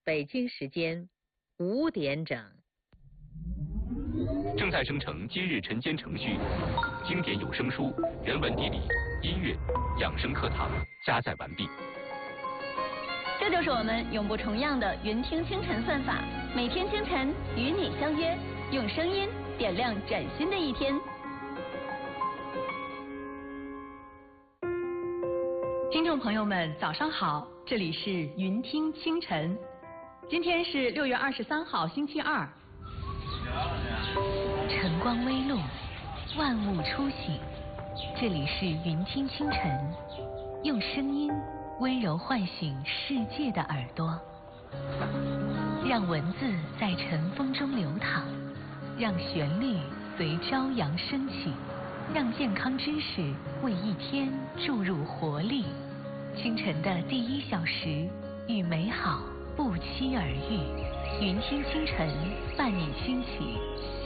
北京时间5点整。 正在生成今日晨间程序，经典有声书、人文地理、音乐、养生课堂加载完毕。 这就是我们永不重样的云听清晨算法，每天清晨与你相约，用声音点亮崭新的一天。 听众朋友们，早上好，这里是云听清晨。今天是6月23号，星期二。 晨光微露，万物初醒。这里是云听清晨，用声音温柔唤醒世界的耳朵，让文字在晨风中流淌，让旋律随朝阳升起，让健康知识为一天注入活力。清晨的第1小时，与美好不期而遇。云听清晨，伴你兴起